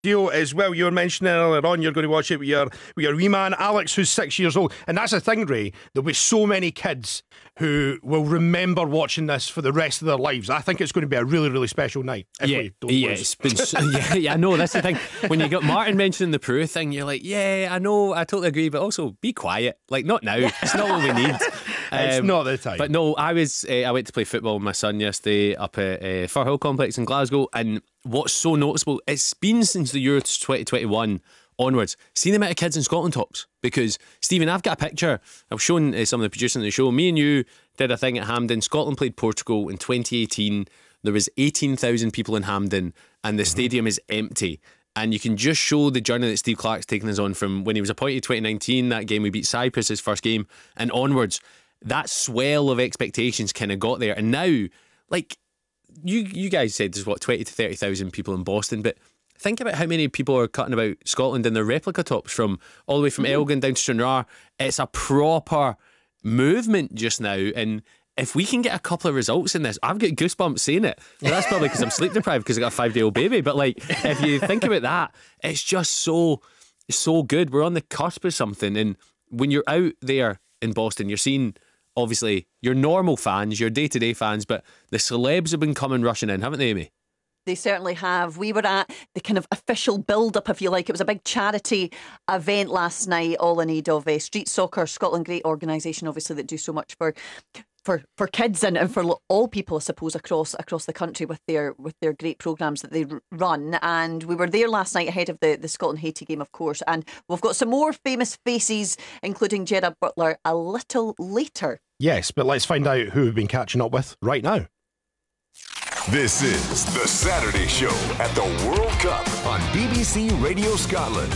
Dio, as well, you were mentioning earlier on you're going to watch it with your wee man Alex, who's 6 years old. And that's the thing, Ray, there'll be so many kids who will remember watching this for the rest of their lives. I think it's going to be a really, really special night. It's been I know, that's the thing. When you got Martin mentioning the Peru thing, you're like, yeah, I know, I totally agree, but also be quiet. Like, not now. It's not what we need. It's not the time. But no, I went to play football with my son yesterday up at Firhill Complex in Glasgow, and what's so noticeable, it's been since the Euros 2021 onwards, see the amount of kids in Scotland tops. Because Stephen, I've got a picture I've shown some of the producers on the show. Me and you did a thing at Hampden. Scotland played Portugal in 2018. There was 18,000 people in Hampden and the stadium is empty. And you can just show the journey that Steve Clarke's taken us on from when he was appointed 2019, that game we beat Cyprus, his first game, and onwards. That swell of expectations kind of got there. And now, like, you guys said there's 20 to 30,000 people in Boston, but think about how many people are cutting about Scotland in their replica tops from all the way from Elgin down to Stranraer. It's a proper movement just now, and if we can get a couple of results in this, I've got goosebumps saying it. Well, that's probably because I'm sleep deprived because I got a 5-day-old baby, but like, if you think about that, it's just so good. We're on the cusp of something, and when you're out there in Boston, you're seeing obviously your normal fans, your day-to-day fans, but the celebs have been coming rushing in, haven't they, Amy? They certainly have. We were at the kind of official build-up, if you like. It was a big charity event last night, all in aid of Street Soccer Scotland, great organisation, obviously, that do so much for kids and for all people, I suppose, across the country with their great programmes that they run. And we were there last night ahead of the Scotland-Haiti game, of course. And we've got some more famous faces, including Gerard Butler, a little later. Yes, but let's find out who we've been catching up with right now. This is The Saturday Show at the World Cup on BBC Radio Scotland.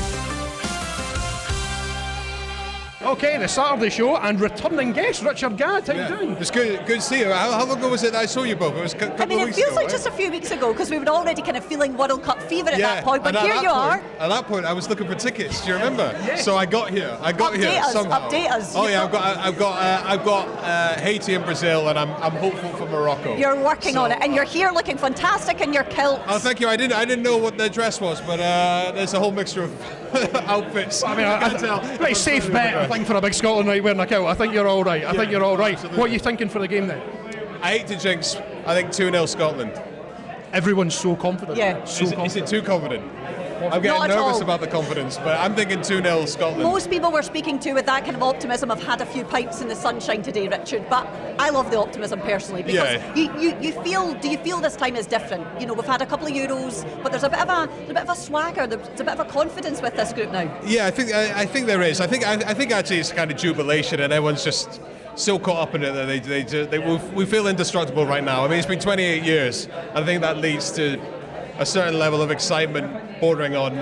Okay, the Saturday Show and returning guest Richard Gadd. How you doing? It's good to see you. How long ago was it that I saw you both? It was a couple of weeks ago. It feels like just a few weeks ago because we were already kind of feeling World Cup fever at that point. But here you are. At that point, I was looking for tickets. Do you remember? Yes. So I got here. Somehow. Update us. Oh yeah, I've got Haiti and Brazil, and I'm hopeful for Morocco. You're working on it, and you're here looking fantastic in your kilt. Oh, thank you. I didn't know what the dress was, but there's a whole mixture of outfits. I mean, I can tell. Pretty safe bet, I think, for a big Scotland night wearing a kilt. I think you're all right. I think you're all right. Absolutely. What are you thinking for the game then? I hate to jinx. I think 2-0 Scotland. Everyone's so confident. Yeah. Is it too confident? I'm getting nervous about the confidence, but I'm thinking 2-0 Scotland. Most people we're speaking to with that kind of optimism have had a few pints in the sunshine today, Richard, but I love the optimism personally because do you feel this time is different? You know, we've had a couple of Euros, but there's a bit of a swagger, there's a bit of a confidence with this group now. Yeah, I think there is. I think actually it's kind of jubilation, and everyone's just so caught up in it that we feel indestructible right now. I mean, it's been 28 years. I think that leads to a certain level of excitement bordering on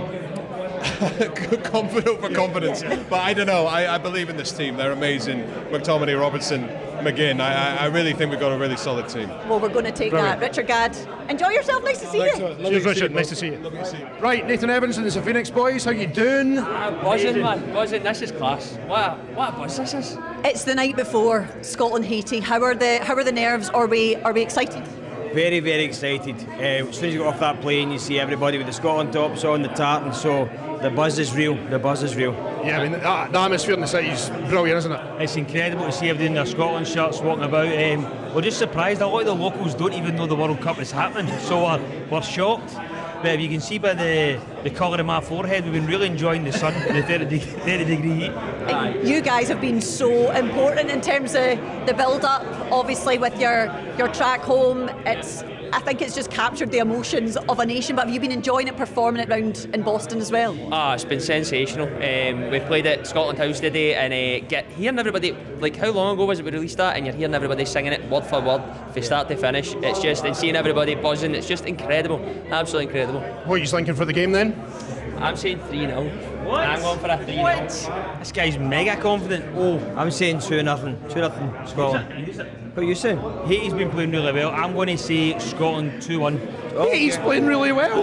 confidence. But I don't know. I believe in this team. They're amazing. McTominay, Robertson, McGinn. I really think we've got a really solid team. Well, we're going to take that. Richard Gadd, enjoy yourself. Nice to see you. Cheers, Richard. Nice to see you. Lovely to see you. Right, Nathan Evans and the Phoenix boys. How you doing? Buzzing, man. Buzzing. This is class. What a buzz this is. It's the night before Scotland-Haiti. How are the nerves? Are we excited? Very, very excited. As soon as you get off that plane, you see everybody with the Scotland tops on, the tartan, so the buzz is real. Yeah, I mean, the atmosphere in the city is brilliant, isn't it? It's incredible to see everybody in their Scotland shirts walking about. We're just surprised. A lot of the locals don't even know the World Cup is happening, so we're shocked. But if you can see by the colour of my forehead, we've been really enjoying the sun, the 30 degree heat. You guys have been so important in terms of the build-up, obviously with your track home. I think it's just captured the emotions of a nation, but have you been enjoying it, performing it round in Boston as well? It's been sensational. We played at Scotland House today, and hearing everybody, like, how long ago was it we released that, and you're hearing everybody singing it word for word from start to finish. It's just, and seeing everybody buzzing, it's just incredible, absolutely incredible. What are you thinking for the game then? I'm saying 3-0. What? I'm going for a 3-0. What? This guy's mega confident. I'm saying 2-0. 2-0 Scotland. What are you saying? Haiti's been playing really well. I'm going to say Scotland 2-1. He's playing really well.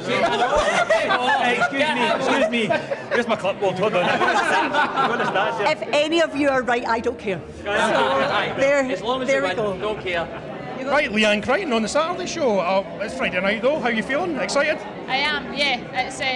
Excuse me. Where's my clipboard? Hold on. If any of you are right, I don't care. As long as there you we win, go. don't care. You Right, Leanne Crichton on the Saturday show. It's Friday night though. How are you feeling? Excited? I am, yeah. It's